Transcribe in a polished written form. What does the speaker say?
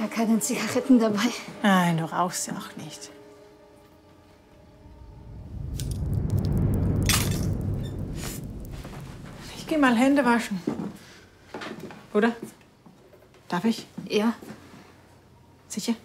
Ja, keine Zigaretten dabei. Nein, du rauchst ja auch nicht. Ich geh mal Hände waschen. Oder? Darf ich? Ja. Sicher?